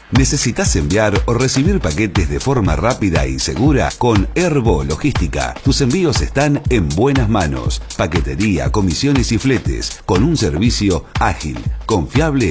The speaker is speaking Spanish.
¿Necesitas enviar o recibir paquetes de forma rápida y segura? Con Herbo Logística, tus envíos están en buenas manos. Paquetería, comisiones y fletes, con un servicio ágil, confiable